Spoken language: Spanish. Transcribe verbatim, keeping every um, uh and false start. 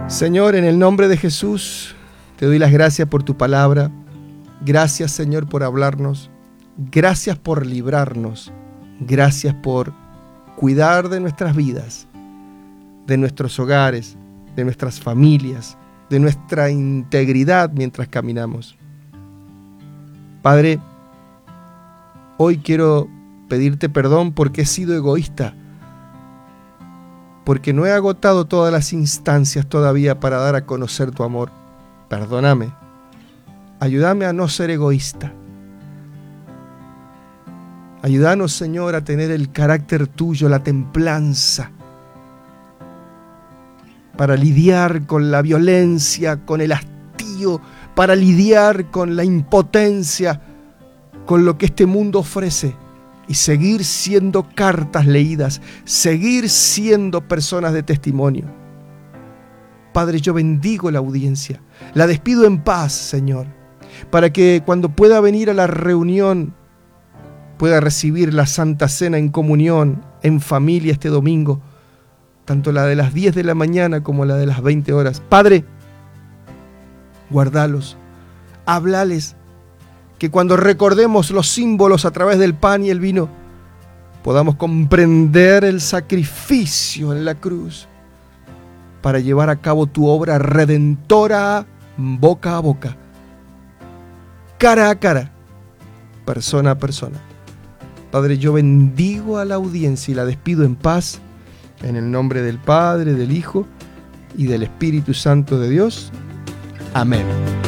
Señor, en el nombre de Jesús, te doy las gracias por tu palabra. Gracias, Señor, por hablarnos. Gracias por librarnos. Gracias por cuidar de nuestras vidas, de nuestros hogares, de nuestras familias, de nuestra integridad mientras caminamos. Padre, hoy quiero pedirte perdón porque he sido egoísta, porque no he agotado todas las instancias todavía para dar a conocer tu amor. Perdóname. Ayúdame a no ser egoísta. Ayúdanos, Señor, a tener el carácter tuyo, la templanza, para lidiar con la violencia, con el hastío, para lidiar con la impotencia, con lo que este mundo ofrece, y seguir siendo cartas leídas, seguir siendo personas de testimonio. Padre, yo bendigo la audiencia, la despido en paz, Señor, para que cuando pueda venir a la reunión, pueda recibir la Santa Cena en comunión, en familia este domingo, tanto la de las diez de la mañana como la de las veinte horas. Padre, guardalos, háblales, que cuando recordemos los símbolos a través del pan y el vino, podamos comprender el sacrificio en la cruz para llevar a cabo tu obra redentora boca a boca, cara a cara, persona a persona. Padre, yo bendigo a la audiencia y la despido en paz, en el nombre del Padre, del Hijo y del Espíritu Santo de Dios. Amén.